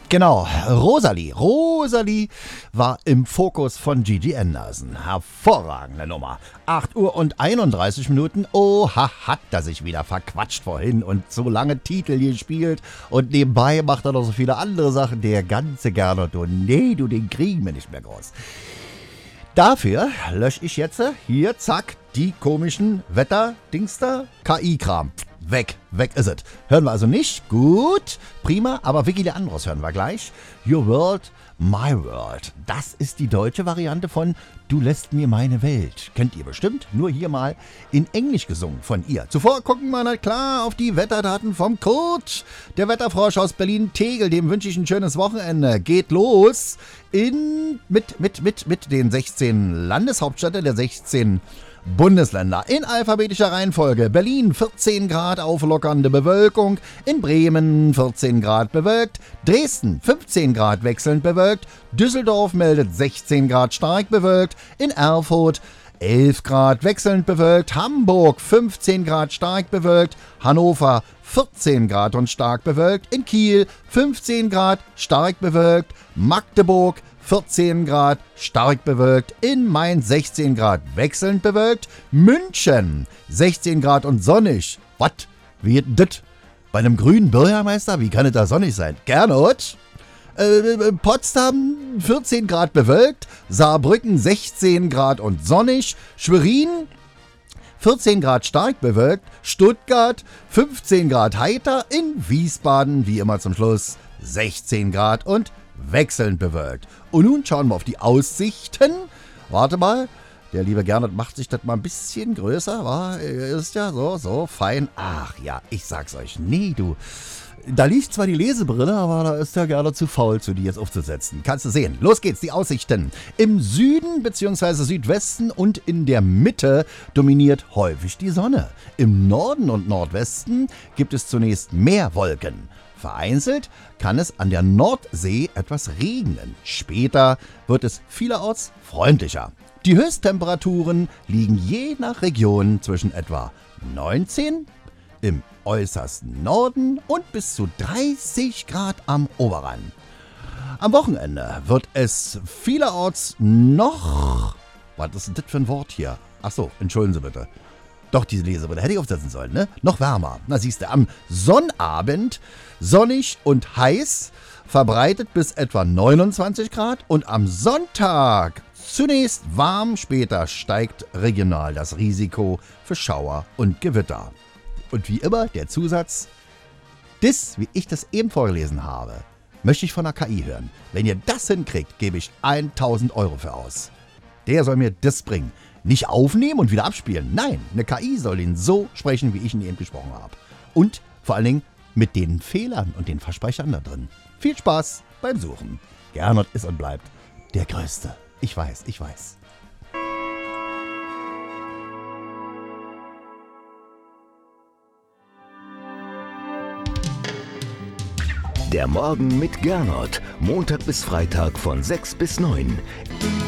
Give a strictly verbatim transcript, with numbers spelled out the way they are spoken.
Genau, Rosalie. Rosalie war im Fokus von Gigi Anderson. Hervorragende Nummer. acht Uhr und einunddreißig Minuten. Oha, hat er sich wieder verquatscht vorhin und so lange Titel gespielt. Und nebenbei macht er noch so viele andere Sachen. Der ganze Gernot, du, nee, du, den kriegen wir nicht mehr groß. Dafür lösche ich jetzt hier, zack, die komischen Wetter-Dingster, K I-Kram. Weg, weg ist es. Hören wir also nicht. Gut, prima, aber Vicky Leandros hören wir gleich. Your World, My World. Das ist die deutsche Variante von Du lässt mir meine Welt. Kennt ihr bestimmt, nur hier mal in Englisch gesungen von ihr. Zuvor gucken wir na klar auf die Wetterdaten vom Kurt. Der Wetterfrosch aus Berlin-Tegel, dem wünsche ich ein schönes Wochenende. Geht los in, mit, mit, mit, mit den sechzehn Landeshauptstädten der sechzehn Bundesländer in alphabetischer Reihenfolge. Berlin vierzehn Grad auflockernde Bewölkung, in Bremen vierzehn Grad bewölkt, Dresden fünfzehn Grad wechselnd bewölkt, Düsseldorf meldet sechzehn Grad stark bewölkt, in Erfurt elf Grad wechselnd bewölkt, Hamburg fünfzehn Grad stark bewölkt, Hannover vierzehn Grad und stark bewölkt, in Kiel fünfzehn Grad stark bewölkt, Magdeburg vierzehn Grad stark bewölkt, in Mainz sechzehn Grad wechselnd bewölkt, München sechzehn Grad und sonnig. Was? Wie das? Bei einem grünen Bürgermeister? Wie kann es da sonnig sein? Gernot? Äh, Potsdam vierzehn Grad bewölkt, Saarbrücken sechzehn Grad und sonnig, Schwerin vierzehn Grad stark bewölkt, Stuttgart fünfzehn Grad heiter, in Wiesbaden wie immer zum Schluss sechzehn Grad und wechselnd bewölkt. Und nun schauen wir auf die Aussichten. Warte mal, der liebe Gernot macht sich das mal ein bisschen größer, war, ist ja so, so fein. Ach ja, ich sag's euch, nee, du, da liegt zwar die Lesebrille, aber da ist der Gernot zu faul, zu die jetzt aufzusetzen. Kannst du sehen. Los geht's, die Aussichten. Im Süden bzw. Südwesten und in der Mitte dominiert häufig die Sonne. Im Norden und Nordwesten gibt es zunächst mehr Wolken. Vereinzelt kann es an der Nordsee etwas regnen. Später wird es vielerorts freundlicher. Die Höchsttemperaturen liegen je nach Region zwischen etwa neunzehn im äußersten Norden und bis zu dreißig Grad am Oberrand. Am Wochenende wird es vielerorts noch... Was ist denn das für ein Wort hier? Achso, entschuldigen Sie bitte. Doch, diese Lesebrille hätte ich aufsetzen sollen, ne? Noch wärmer. Na siehst du, am Sonnabend sonnig und heiß, verbreitet bis etwa neunundzwanzig Grad und am Sonntag zunächst warm, später steigt regional das Risiko für Schauer und Gewitter. Und wie immer der Zusatz, das, wie ich das eben vorgelesen habe, möchte ich von der K I hören. Wenn ihr das hinkriegt, gebe ich tausend Euro für aus. Der soll mir das bringen. Nicht aufnehmen und wieder abspielen. Nein, eine K I soll ihn so sprechen, wie ich ihn eben gesprochen habe. Und vor allen Dingen mit den Fehlern und den Versprechern da drin. Viel Spaß beim Suchen. Gernot ist und bleibt der Größte. Ich weiß, ich weiß. Der Morgen mit Gernot. Montag bis Freitag von sechs bis neun.